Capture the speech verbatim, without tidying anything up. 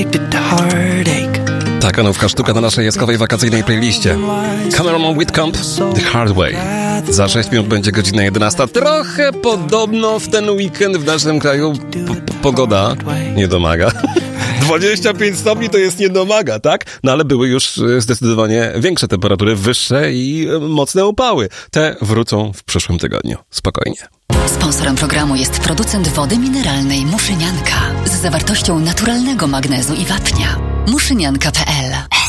Taka nowka sztuka na naszej jaskowej wakacyjnej playliście. Cameron Whitcomb, The Hard Way. Za sześć minut będzie godzina jedenasta. Trochę podobno w ten weekend w naszym kraju p- pogoda nie domaga. dwadzieścia pięć stopni to jest nie domaga, tak? No ale były już zdecydowanie większe temperatury, wyższe i mocne upały. Te wrócą w przyszłym tygodniu. Spokojnie. Sponsorem programu jest producent wody mineralnej Muszynianka z zawartością naturalnego magnezu i wapnia. muszynianka kropka p l